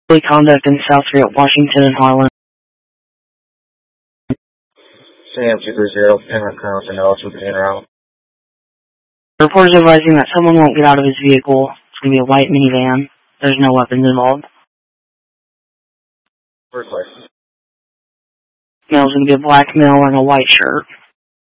Conduct in South Street, Washington, and Harlan. Sam 230, Penrith Crown, and Ellis with the in-route. The report is advising that someone won't get out of his vehicle. It's going to be a white minivan. There's no weapons involved. First license. Male's going to be a black male wearing a white shirt.